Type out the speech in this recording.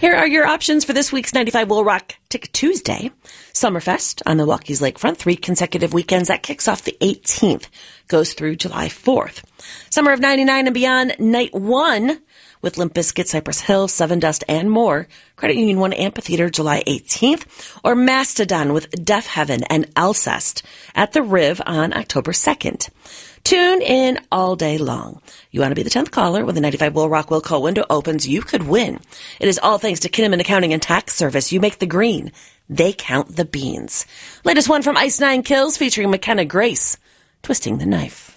Here are your options for this week's 95 Will Rock Ticket Tuesday. Summerfest on Milwaukee's Lakefront, 3 consecutive weekends. That kicks off the 18th, goes through July 4th. Summer of 99 and Beyond, Night 1 with Limp Bizkit, Cypress Hill, Seven Dust, and more. Credit Union 1 Amphitheater, July 18th. Or Mastodon with Deaf Heaven and Alcest at the Riv on October 2nd. Tune in all day long. You want to be the 10th caller when the 95 Will Rock Will Call window opens, you could win. It is all thanks to Kinnaman Accounting and Tax Service. You make the green. They count the beans. Latest one from Ice Nine Kills featuring McKenna Grace, Twisting the Knife.